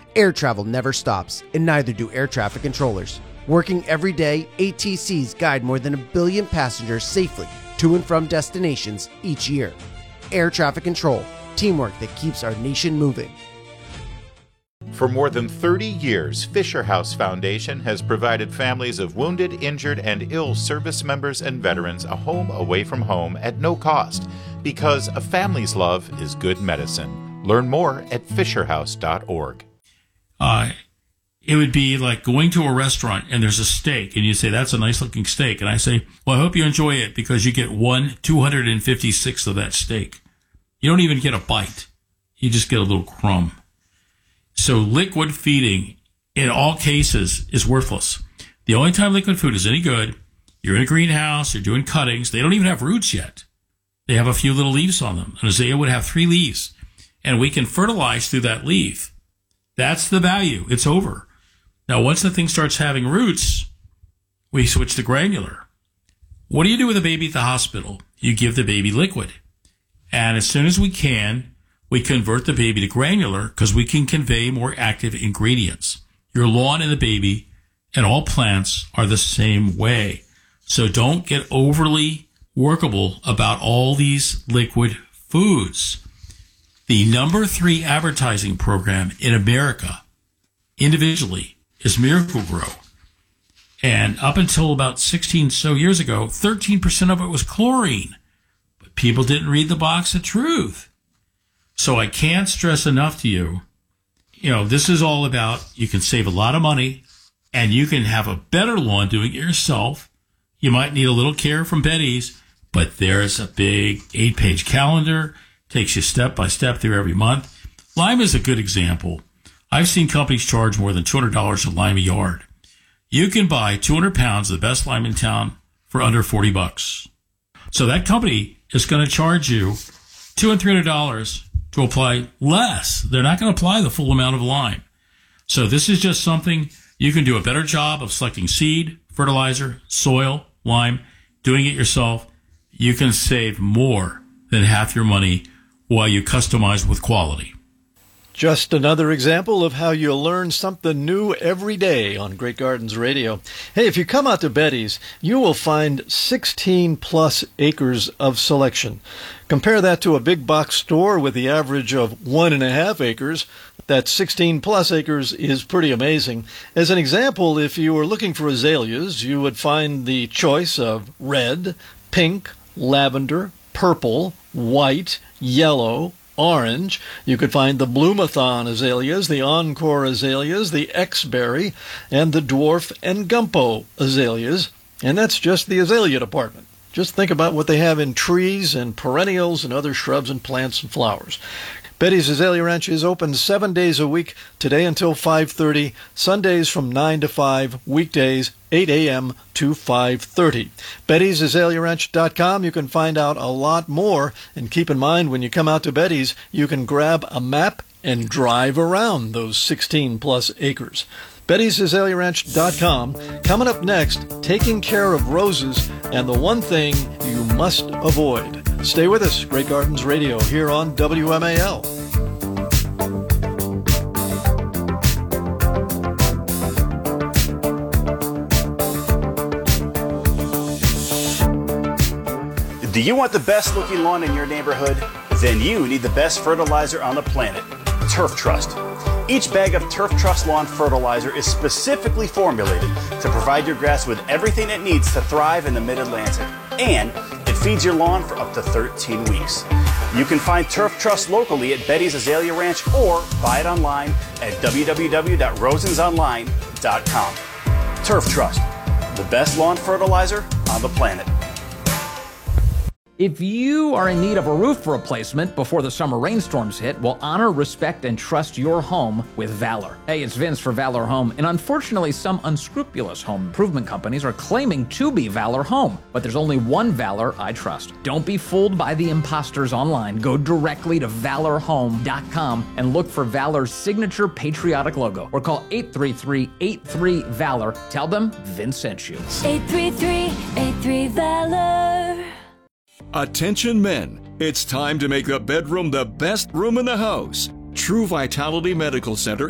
Air travel never stops, and neither do air traffic controllers. Working every day, ATCs guide more than 1 billion passengers safely to and from destinations each year. Air traffic control, teamwork that keeps our nation moving. For more than 30 years, Fisher House Foundation has provided families of wounded, injured, and ill service members and veterans a home away from home at no cost, because a family's love is good medicine. Learn more at fisherhouse.org. It would be like going to a restaurant and there's a steak and you say, that's a nice looking steak. And I say, well, I hope you enjoy it because you get 1/256th of that steak. You don't even get a bite. You just get a little crumb. So liquid feeding in all cases is worthless. The only time liquid food is any good, you're in a greenhouse, you're doing cuttings. They don't even have roots yet. They have a few little leaves on them. An azalea would have 3 leaves and we can fertilize through that leaf. That's the value. It's over. Now, once the thing starts having roots, we switch to granular. What do you do with a baby at the hospital? You give the baby liquid. And as soon as we can, we convert the baby to granular because we can convey more active ingredients. Your lawn and the baby and all plants are the same way. So don't get overly workable about all these liquid foods. The number 3 advertising program in America individually is Miracle-Gro. And up until about 16 so years ago, 13% of it was chlorine. But people didn't read the box of truth. So I can't stress enough to you, this is all about you can save a lot of money and you can have a better lawn doing it yourself. You might need a little care from Betty's, but there's a big 8-page calendar, takes you step by step through every month. Lime is a good example. I've seen companies charge more than $200 a lime a yard. You can buy 200 pounds of the best lime in town for under $40. So that company is going to charge you $200 and $300 to apply less. They're not going to apply the full amount of lime. So this is just something you can do a better job of selecting seed, fertilizer, soil, lime, doing it yourself. You can save more than half your money while you customize with quality. Just another example of how you learn something new every day on Great Gardens Radio. Hey, if you come out to Betty's, you will find 16-plus acres of selection. Compare that to a big box store with the average of 1.5 acres. That 16-plus acres is pretty amazing. As an example, if you were looking for azaleas, you would find the choice of red, pink, lavender, purple, white, yellow, orange. You could find the Bloomathon azaleas, the Encore azaleas, the X-Berry, and the Dwarf and Gumpo azaleas. And that's just the azalea department. Just think about what they have in trees and perennials and other shrubs and plants and flowers. Betty's Azalea Ranch is open 7 days a week, today until 5:30, Sundays from 9 to 5, weekdays 8 a.m. to 5:30. Betty'sAzaleaRanch.com. You can find out a lot more. And keep in mind, when you come out to Betty's, you can grab a map and drive around those 16-plus acres. Betty'sAzaleaRanch.com. Coming up next, taking care of roses and the one thing you must avoid. Stay with us, Great Gardens Radio, here on WMAL. Do you want the best looking lawn in your neighborhood? Then you need the best fertilizer on the planet, Turf Trust. Each bag of Turf Trust lawn fertilizer is specifically formulated to provide your grass with everything it needs to thrive in the Mid-Atlantic. And it feeds your lawn for up to 13 weeks. You can find Turf Trust locally at Betty's Azalea Ranch or buy it online at www.rosensonline.com. Turf Trust, the best lawn fertilizer on the planet. If you are in need of a roof replacement before the summer rainstorms hit, well, honor, respect, and trust your home with Valor. Hey, it's Vince for Valor Home, and unfortunately, some unscrupulous home improvement companies are claiming to be Valor Home, but there's only one Valor I trust. Don't be fooled by the imposters online. Go directly to ValorHome.com and look for Valor's signature patriotic logo, or call 833-83-VALOR. Tell them Vince sent you. 833-83-VALOR. Attention men, it's time to make the bedroom the best room in the house. True Vitality Medical Center